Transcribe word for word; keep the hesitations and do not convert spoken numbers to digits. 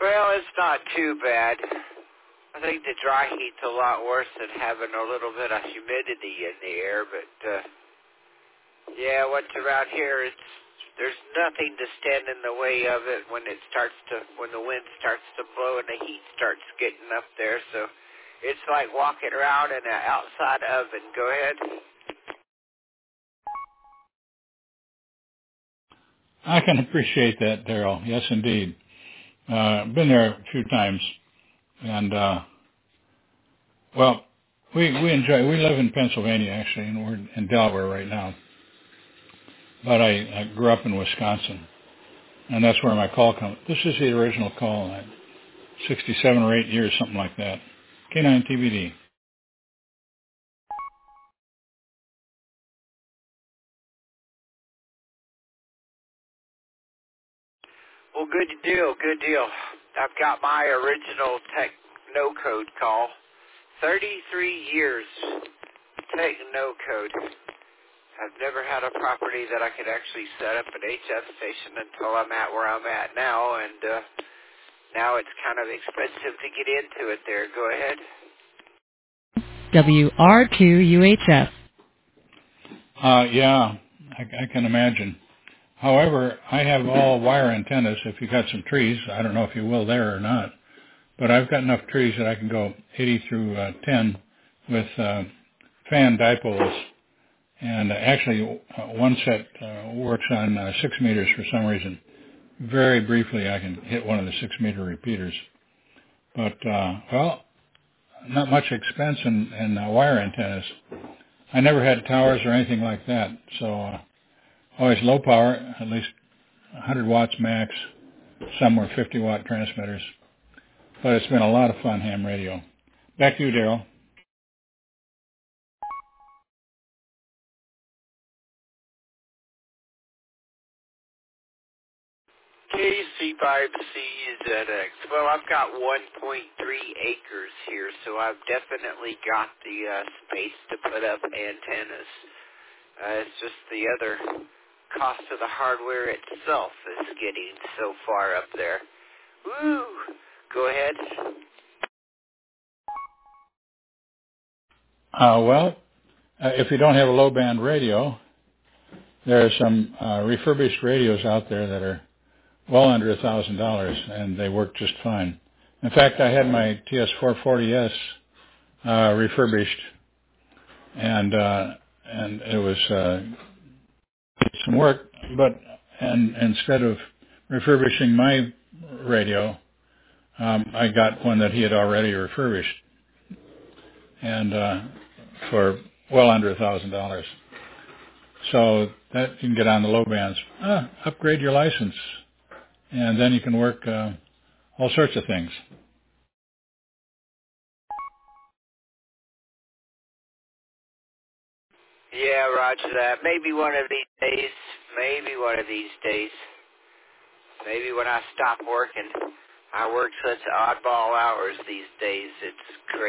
Well, it's not too bad. I think the dry heat's a lot worse than having a little bit of humidity in the air, but, uh, yeah, what's around here, it's, there's nothing to stand in the way of it when it starts to, when the wind starts to blow and the heat starts getting up there, so it's like walking around in an outside oven. Go ahead. I can appreciate that, Daryl. Yes, indeed. Uh, been there a few times, and uh, well, we we enjoy. We live in Pennsylvania actually, and we're in Delaware right now. But I, I grew up in Wisconsin, and that's where my call comes. This is the original call, uh, sixty-seven or eight years, something like that. K nine T B D. Well, good deal, good deal. I've got my original tech no code call. thirty-three years tech no code. I've never had a property that I could actually set up an H F station until I'm at where I'm at now, and uh, now it's kind of expensive to get into it there. Go ahead. W R two U H F. Uh, yeah, I, I can imagine. However, I have all wire antennas. If you got some trees, I don't know if you will there or not, but I've got enough trees that I can go eighty through uh, ten with uh, fan dipoles. And uh, actually, uh, one set uh, works on uh, six meters for some reason. Very briefly, I can hit one of the six-meter repeaters. But, uh, well, not much expense in, in uh, wire antennas. I never had towers or anything like that, so uh, always low power, at least one hundred watts max. Some were fifty watt transmitters. But it's been a lot of fun, ham radio. Back to you, Daryl. K C five C Z X. Well, I've got one point three acres here, so I've definitely got the uh, space to put up antennas. Uh, it's just the other cost of the hardware itself is getting so far up there. Woo! Go ahead. Uh, well, uh, if you don't have a low-band radio, there are some uh, refurbished radios out there that are well under a thousand dollars, and they work just fine. In fact, I had my T S four forty S uh, refurbished, and uh, and it was uh, some work. But and instead of refurbishing my radio, um, I got one that he had already refurbished, and uh, for well under a thousand dollars. So that you can get on the low bands. Ah, upgrade your license, and then you can work uh, all sorts of things. Yeah, roger that. Maybe one of these days. Maybe one of these days. Maybe when I stop working. I work such oddball hours these days. It's crazy.